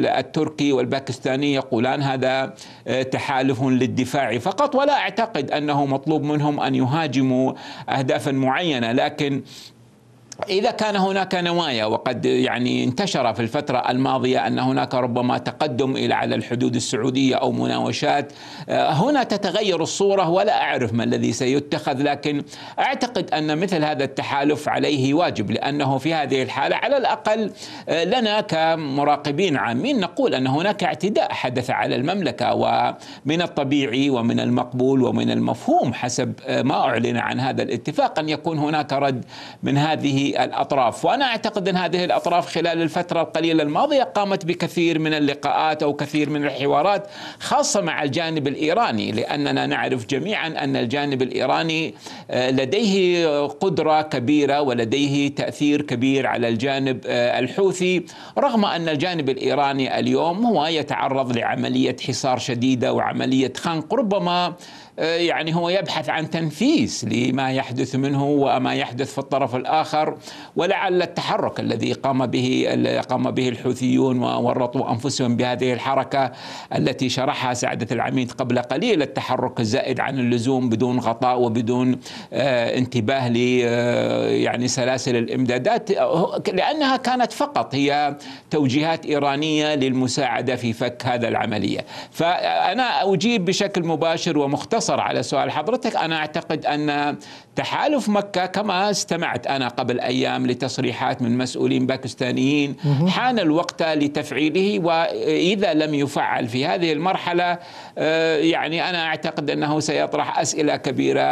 التركي والباكستاني يقولان هذا تحالف للدفاع فقط، ولا أعتقد أنه مطلوب منهم أن يهاجموا أهدافا معينة. لكن إذا كان هناك نوايا، وقد يعني انتشر في الفترة الماضية أن هناك ربما تقدم إلى على الحدود السعودية أو مناوشات، هنا تتغير الصورة ولا أعرف ما الذي سيتخذ. لكن أعتقد أن مثل هذا التحالف عليه واجب، لأنه في هذه الحالة على الأقل لنا كمراقبين عامين نقول أن هناك اعتداء حدث على المملكة، ومن الطبيعي ومن المقبول ومن المفهوم حسب ما أعلن عن هذا الاتفاق أن يكون هناك رد من هذه الأطراف. وأنا أعتقد أن هذه الأطراف خلال الفترة القليلة الماضية قامت بكثير من اللقاءات أو كثير من الحوارات، خاصة مع الجانب الإيراني، لأننا نعرف جميعا أن الجانب الإيراني لديه قدرة كبيرة ولديه تأثير كبير على الجانب الحوثي، رغم أن الجانب الإيراني اليوم هو يتعرض لعملية حصار شديدة وعملية خنق، ربما يعني هو يبحث عن تنفيس لما يحدث منه وما يحدث في الطرف الآخر. ولعل التحرك الذي قام به الحوثيون وورطوا أنفسهم بهذه الحركة التي شرحها سعادة العميد قبل قليل، التحرك الزائد عن اللزوم بدون غطاء وبدون انتباه ل يعني سلاسل الإمدادات، لأنها كانت فقط هي توجيهات إيرانية للمساعدة في فك هذا العملية. فأنا أجيب بشكل مباشر ومختصر على سؤال حضرتك. أنا أعتقد أن تحالف مكة، كما استمعت أنا قبل أيام لتصريحات من مسؤولين باكستانيين، حان الوقت لتفعيله، وإذا لم يفعل في هذه المرحلة يعني أنا أعتقد أنه سيطرح أسئلة كبيرة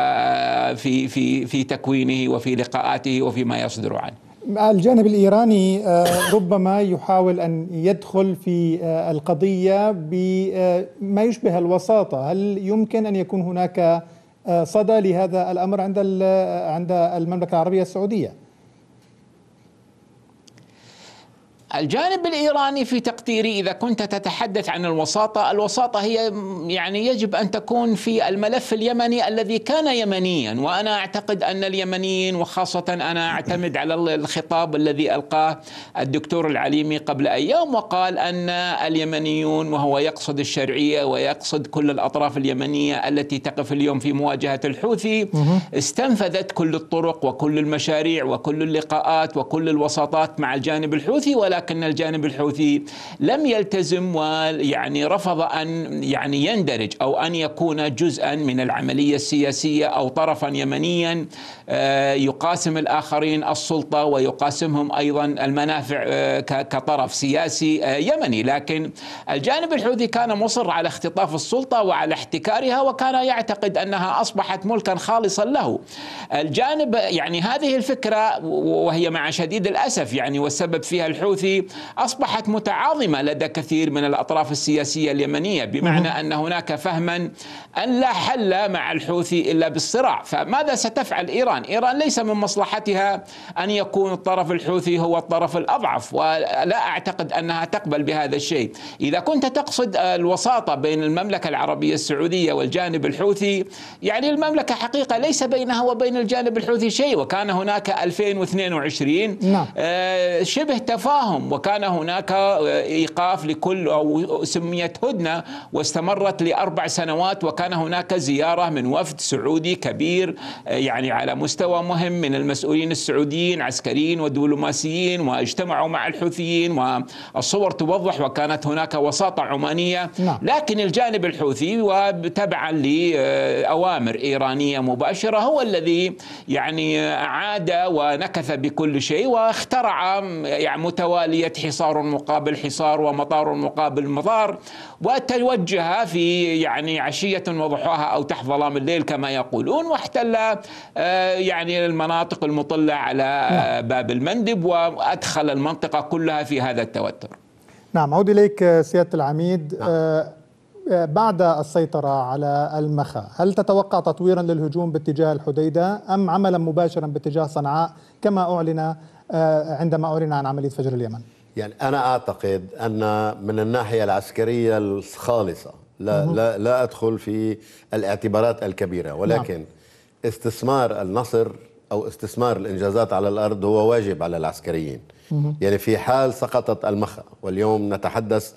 في تكوينه وفي لقاءاته وفيما يصدر عنه. الجانب الإيراني ربما يحاول أن يدخل في القضية بما يشبه الوساطة. هل يمكن أن يكون هناك صدى لهذا الأمر عند المملكة العربية السعودية؟ الجانب الإيراني في تقديري إذا كنت تتحدث عن الوساطة، الوساطة هي يعني يجب أن تكون في الملف اليمني الذي كان يمنيا، وأنا أعتقد أن اليمنيين، وخاصة أنا أعتمد على الخطاب الذي ألقاه الدكتور العليمي قبل أيام، وقال أن اليمنيون، وهو يقصد الشرعية ويقصد كل الأطراف اليمنية التي تقف اليوم في مواجهة الحوثي، استنفذت كل الطرق وكل المشاريع وكل اللقاءات وكل الوساطات مع الجانب الحوثي، ولكن الجانب الحوثي لم يلتزم ويعني رفض أن يعني يندرج أو أن يكون جزءا من العملية السياسية أو طرفا يمنيا يقاسم الآخرين السلطة ويقاسمهم أيضا المنافع كطرف سياسي يمني. لكن الجانب الحوثي كان مصر على اختطاف السلطة وعلى احتكارها، وكان يعتقد أنها أصبحت ملكا خالصا له. الجانب يعني هذه الفكرة، وهي مع شديد الأسف يعني والسبب فيها الحوثي، أصبحت متعاظمة لدى كثير من الأطراف السياسية اليمنية، بمعنى أن هناك فهما أن لا حل مع الحوثي إلا بالصراع. فماذا ستفعل إيران؟ إيران ليس من مصلحتها أن يكون الطرف الحوثي هو الطرف الأضعف، ولا أعتقد أنها تقبل بهذا الشيء. إذا كنت تقصد الوساطة بين المملكة العربية السعودية والجانب الحوثي، يعني المملكة حقيقة ليس بينها وبين الجانب الحوثي شيء، وكان هناك 2022 شبه تفاهم، وكان هناك إيقاف لكل، أو سميت هدنة واستمرت ل4 سنوات، وكان هناك زيارة من وفد سعودي كبير يعني على مستوى مهم من المسؤولين السعوديين عسكريين ودبلوماسيين، واجتمعوا مع الحوثيين، والصور توضح، وكانت هناك وساطة عمانية. لكن الجانب الحوثي وتبعا لأوامر إيرانية مباشرة هو الذي يعني عاد ونكث بكل شيء، واخترع يعني متوالية حصار مقابل حصار ومطار مقابل مطار، وتوجه في يعني عشية وضحاها أو تحت ظلام الليل كما يقولون، واحتل يعني المناطق المطلة على باب المندب، وأدخل المنطقة كلها في هذا التوتر. نعم، أعود إليك سيادة العميد. بعد السيطرة على المخا، هل تتوقع تطويرا للهجوم باتجاه الحديدة أم عملا مباشرا باتجاه صنعاء كما أعلن عندما أعلن عن عملية فجر اليمن؟ يعني أنا أعتقد أن من الناحية العسكرية الخالصة لا أدخل في الاعتبارات الكبيرة، ولكن استثمار النصر أو استثمار الإنجازات على الأرض هو واجب على العسكريين. يعني في حال سقطت المخا، واليوم نتحدث